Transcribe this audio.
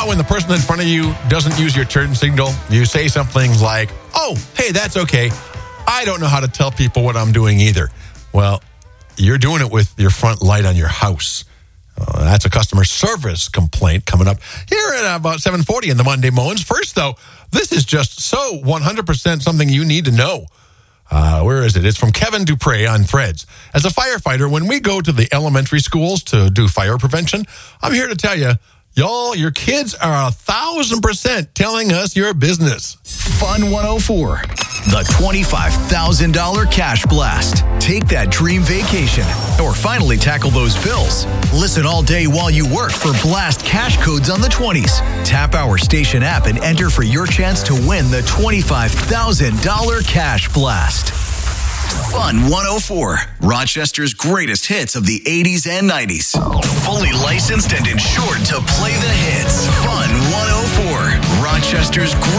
how when the person in front of you doesn't use your turn signal, you say something like, oh, hey, that's okay. I don't know how to tell people what I'm doing either. Well, you're doing it with your front light on your house. That's a customer service complaint coming up here at about 7:40 in the Monday Moans. First, though, this is just so 100% something you need to know. Where is it? It's from Kevin Dupre on Threads. As a firefighter, when we go to the elementary schools to do fire prevention, I'm here to tell you, y'all, your kids are 1,000% telling us your business. Fun 104, the $25,000 cash blast. Take that dream vacation or finally tackle those bills. Listen all day while you work for blast cash codes on the 20s. Tap our station app and enter for your chance to win the $25,000 cash blast. Fun 104, Rochester's greatest hits of the 80s and 90s. Fully licensed and insured to play the hits. Fun 104, Rochester's